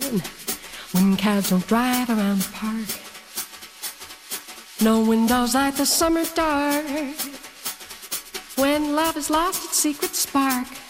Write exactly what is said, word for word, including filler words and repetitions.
when cabs don't drive around the park. No windows light the summer dark, when love has lost its secret spark.